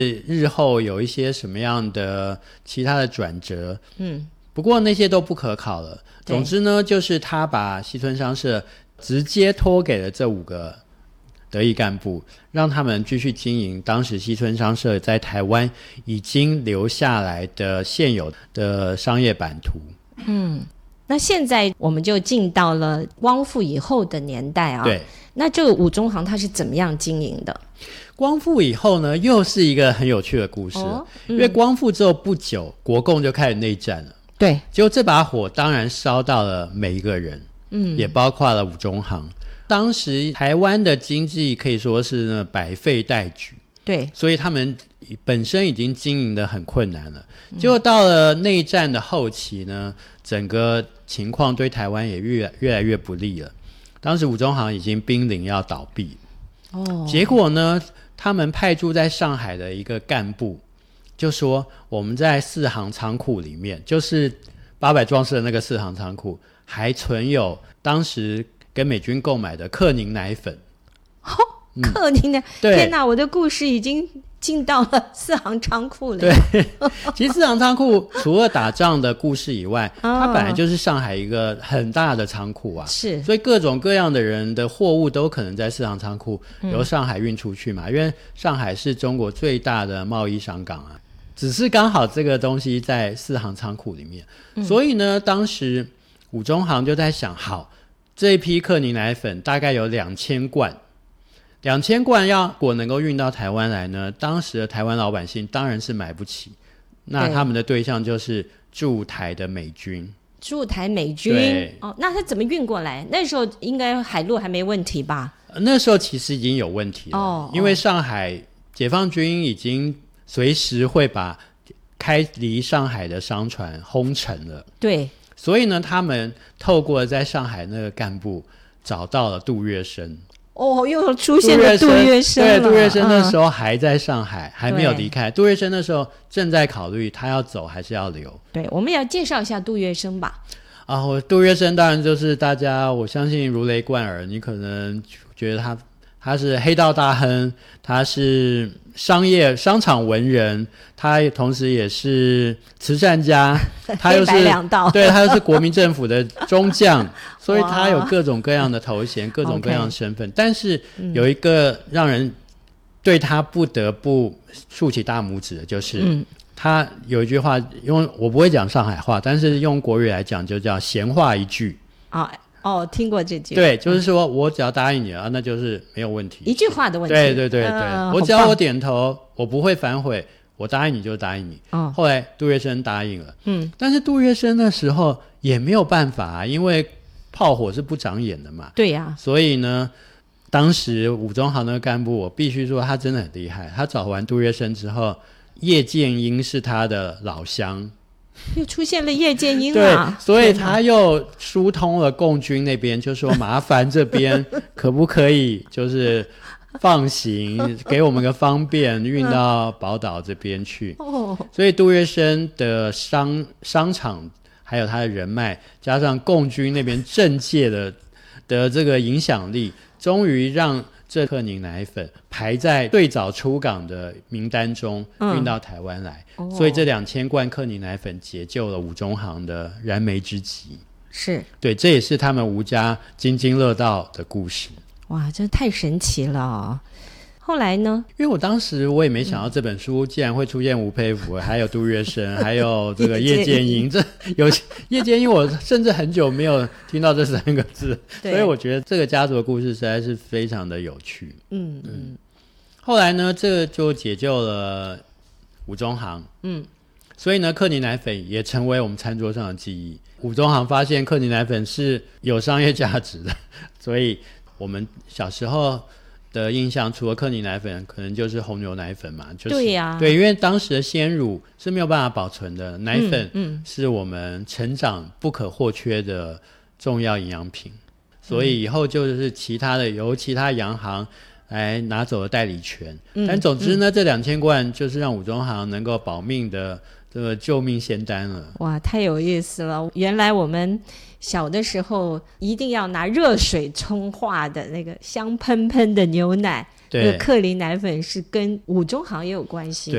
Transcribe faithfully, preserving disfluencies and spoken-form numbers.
日后有一些什么样的其他的转折， 嗯， 不过那些都不可考了。总之呢，就是他把西村商社直接托给了这五个得意干部，让他们继续经营当时西村商社在台湾已经留下来的现有的商业版图。 嗯，那现在我们就进到了光复以后的年代啊。 对， 那这个五中行它是怎么样经营的？ 光复以后呢，又是一个很有趣的故事、哦嗯、因为光复之后不久，国共就开始内战了。 对， 结果这把火当然烧到了每一个人，嗯，也包括了五中行。当时台湾的经济可以说是呢百废待举， 对， 所以他们本身已经经营得很困难了。结果到了内战的后期呢，整个情况对台湾也越越来越不利了。当时五中行已经濒临要倒闭，哦，结果呢，他们派驻在上海的一个干部就说，我们在四行仓库里面，就是八百壮士的那个四行仓库，还存有当时跟美军购买的克宁奶粉。 哦，克宁奶，嗯、天哪，我的故事已经进到了四行仓库了。 对，其实四行仓库除了打仗的故事以外，它本来就是上海一个很大的仓库啊， 是， 所以各种各样的人的货物都可能在四行仓库由上海运出去嘛、嗯、因为上海是中国最大的贸易商港啊，只是刚好这个东西在四行仓库里面、嗯、所以呢，当时五中行就在想，好，这一批克宁奶粉大概有两千罐，两千罐要如果能够运到台湾来呢，当时的台湾老百姓当然是买不起，那他们的对象就是驻台的美军。 驻台美军，哦，那他怎么运过来？那时候应该海路还没问题吧？ 那时候其实已经有问题了，哦、因为上海解放军已经随时会把开离上海的商船轰沉了。 对， 所以呢，他们透过在上海那个干部找到了杜月笙。 哦，又出现了杜月笙了。 对，杜月笙那时候还在上海、嗯、还没有离开。杜月笙那时候正在考虑他要走还是要留。 对，我们也要介绍一下杜月笙吧。 啊，我杜月笙当然就是大家我相信如雷贯耳，你可能觉得他他是黑道大亨，他是商业商场文人，他同时也是慈善家，他又是黑白两道， 对，他又是国民政府的中将，所以他有各种各样的头衔，各种各样的身份。但是有一个让人对他不得不竖起大拇指的，就是、嗯、他有一句话，用我不会讲上海话，但是用国语来讲就叫闲话一句啊。哦，听过这句。 对，就是说我只要答应你了，那就是没有问题， 一句话的问题。 对对对对、呃、我只要我点头，我不会反悔，我答应你就答应你、哦、后来杜月笙答应了，嗯，但是杜月笙那时候也没有办法啊，因为炮火是不长眼的嘛。 对呀、啊， 所以呢，当时五中行那个干部，我必须说他真的很厉害，他找完杜月笙之后，叶剑英是他的老乡， 又出现了叶剑英啊， 对，所以他又疏通了共军那边，就说麻烦这边可不可以就是放行，给我们个方便，运到宝岛这边去。哦，所以杜月笙的商商场还有他的人脉，加上共军那边政界的的这个影响力，终于让这克宁奶粉排在最早出港的名单中，运到台湾来、嗯哦、所以这两千罐克宁奶粉解救了五中行的燃眉之急。 是， 对，这也是他们吴家津津乐道的故事。 哇，这太神奇了、哦、后来呢， 因为我当时我也没想到这本书竟然会出现吴佩孚、嗯、还有杜月笙还有这个叶剑英这有叶剑英我甚至很久没有听到这三个字，所以我觉得这个家族的故事实在是非常的有趣。嗯嗯，后来呢，这个就解救了五中行，嗯，所以呢，克宁奶粉也成为我们餐桌上的记忆。五中行发现克宁奶粉是有商业价值的，所以我们小时候的印象除了克宁奶粉可能就是红牛奶粉嘛，就是对呀、啊， 对，因为当时的鲜乳是没有办法保存的，奶粉是我们成长不可或缺的重要营养品、嗯、所以以后就是其他的由其他洋行来拿走了代理权、嗯、但总之呢、嗯、这两千罐就是让五中行能够保命的这个救命仙丹了。 哇，太有意思了，原来我们小的时候一定要拿热水冲化的那个香喷喷的牛奶，那个克林奶粉是跟五中行也有关系。